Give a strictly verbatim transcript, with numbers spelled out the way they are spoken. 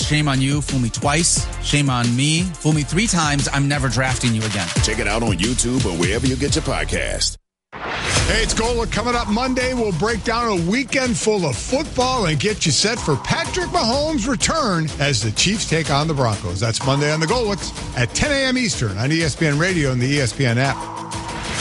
shame on you. Fool me twice. Shame on me. Fool me three times. I'm never drafting you again. Check it out on YouTube or wherever you get your podcast. Hey, it's Gola. Coming up Monday, we'll break down a weekend full of football and get you set for Patrick Mahomes' return as the Chiefs take on the Broncos. That's Monday on the Golix at ten a.m. Eastern on E S P N Radio and the E S P N app.